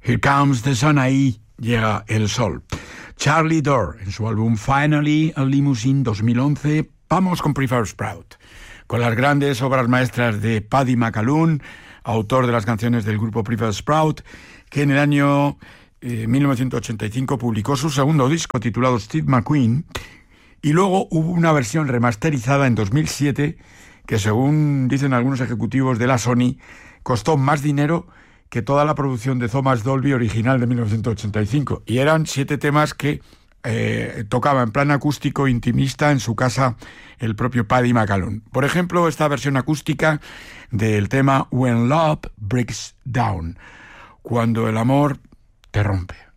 Here Comes the Sun, ahí llega el sol. Charlie Dore, en su álbum Finally a Limousine 2011, vamos con Preferred Sprout, con las grandes obras maestras de Paddy McAloon, autor de las canciones del grupo Preferred Sprout, que en el año 1985 publicó su segundo disco titulado Steve McQueen, y luego hubo una versión remasterizada en 2007 que, según dicen algunos ejecutivos de la Sony, costó más dinero que toda la producción de Thomas Dolby original de 1985. Y eran 7 temas que tocaba en plan acústico intimista en su casa el propio Paddy McAloon. Por ejemplo, esta versión acústica del tema When Love Breaks Down, cuando el amor te rompe.